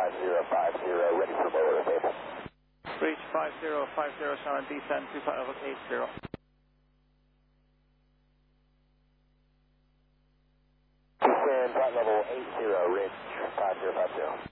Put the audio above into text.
5050, ready for lower table. Reach 5050, sound descend 2580. Descend flight level 80, Ridge 5050.